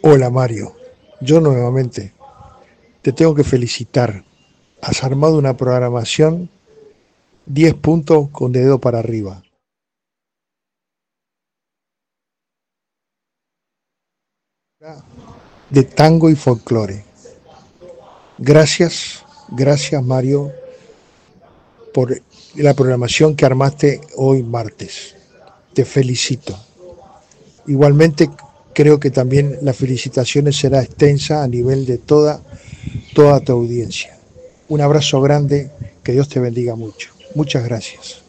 Hola Mario, yo nuevamente te tengo que felicitar. Has armado una programación 10 puntos con dedo para arriba, de tango y folclore. Gracias, gracias Mario por la programación que armaste hoy martes. Te felicito. Igualmente creo que también las felicitaciones será extensa a nivel de toda tu audiencia. Un abrazo grande, que Dios te bendiga mucho. Muchas gracias.